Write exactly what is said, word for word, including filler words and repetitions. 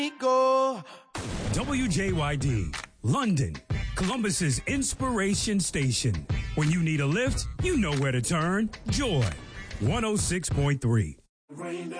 Go. W J Y D, London, Columbus's inspiration station. When you need a lift, you know where to turn. Joy, one oh six point three.